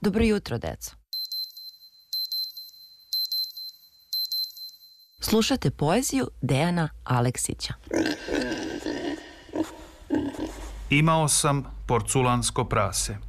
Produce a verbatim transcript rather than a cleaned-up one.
Dobro jutro, deco. Slušate poeziju Dejana Aleksića. Imao sam porculansko prase.